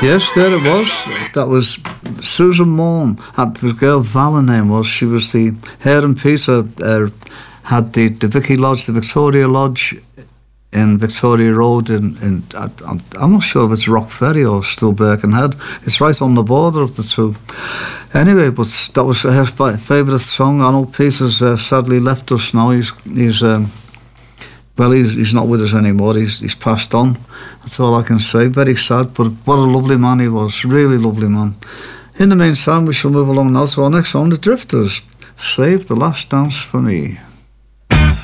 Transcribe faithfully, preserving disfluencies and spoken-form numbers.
Yes, there it was. That was Susan Morn. And there was a girl, Val, her name was. She was the hair and Peter uh, had the, the Vicky Lodge, the Victoria Lodge in Victoria Road. In, in I'm, I'm not sure if it's Rock Ferry or still Birkenhead. It's right on the border of the two. Anyway, but that was her favourite song. I know Peter's uh, sadly left us now. He's he's. Um, Well, he's, he's not with us anymore. He's, he's passed on. That's all I can say. Very sad, but what a lovely man he was. Really lovely man. In the meantime, we shall move along now to our next song, The Drifters. Save the Last Dance for Me.